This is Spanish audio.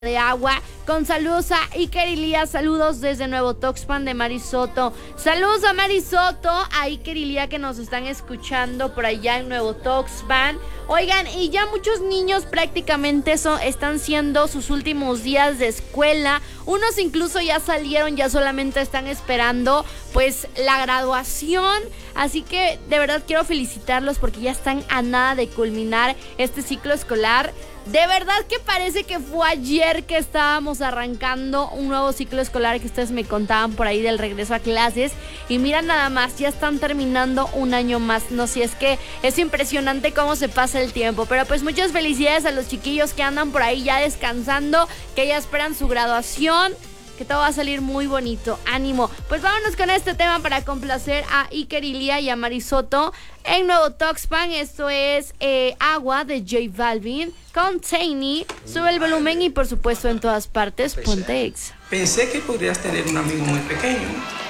de agua con saludos a Iker Ilía, saludos desde Nuevo Tuxpan de Mari Soto, saludos a Mari Soto, a Iker Ilía que nos están escuchando por allá en Nuevo Tuxpan. Oigan, y ya muchos niños prácticamente están siendo sus últimos días de escuela, unos incluso ya salieron, ya solamente están esperando pues la graduación, así que de verdad quiero felicitarlos porque ya están a nada de culminar este ciclo escolar. De verdad que parece que fue ayer que estábamos arrancando un nuevo ciclo escolar que ustedes me contaban por ahí del regreso a clases. Y mira nada más, ya están terminando un año más. No sé, es que es impresionante cómo se pasa el tiempo. Pero pues muchas felicidades a los chiquillos que andan por ahí ya descansando, que ya esperan su graduación, que todo va a salir muy bonito. Ánimo. Pues vámonos con este tema para complacer a Iker Ilía y a Mari Soto en Nuevo Tuxpan. Esto es Agua de J Balvin con Tiny. Sube el volumen y por supuesto en todas partes ponte Exa. Pensé que podrías tener un amigo muy pequeño.